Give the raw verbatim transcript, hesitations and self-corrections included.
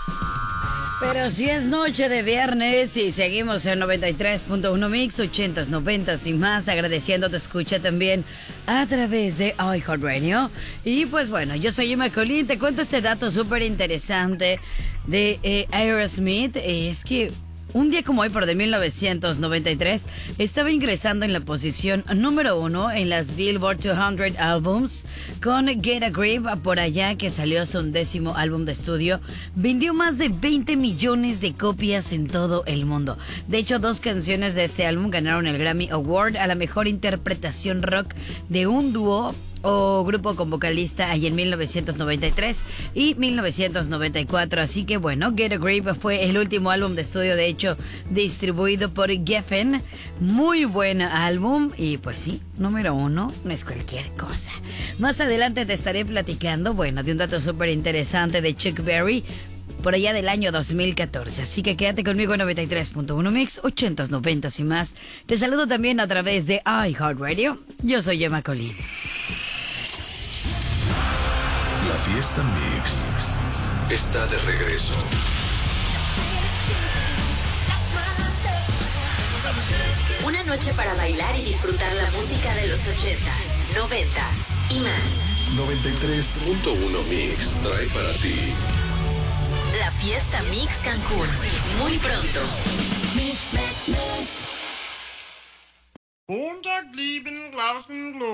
Pero si es noche de viernes y seguimos en noventa y tres punto uno Mix, ochentas, noventas y más, agradeciendo te escucha también a través de iHeartRadio. Y pues bueno, yo soy Emma Colín, te cuento este dato súper interesante de eh, Aerosmith. Eh, es que un día como hoy, por de mil novecientos noventa y tres, estaba ingresando en la posición número uno en las Billboard doscientos Albums con Get a Grip, por allá, que salió su undécimo álbum de estudio. Vendió más de veinte millones de copias en todo el mundo. De hecho, dos canciones de este álbum ganaron el Grammy Award a la mejor interpretación rock de un dúo o grupo con vocalista ahí en mil novecientos noventa y tres y mil novecientos noventa y cuatro. Así que bueno, Get a Grip fue el último álbum de estudio, de hecho, distribuido por Geffen. Muy buen álbum y pues sí, número uno no es cualquier cosa. Más adelante te estaré platicando, bueno, de un dato súper interesante de Chuck Berry por allá del año dos mil catorce. Así que quédate conmigo en noventa y tres punto uno Mix, ochentas, noventas y más. Te saludo también a través de iHeartRadio. Yo soy Emma Colín. La fiesta Mix está de regreso. Una noche para bailar y disfrutar la música de los ochentas, noventas y más. noventa y tres punto uno Mix trae para ti La fiesta Mix Cancún, muy pronto. Mix, mix, mix. Montag lieben Glauben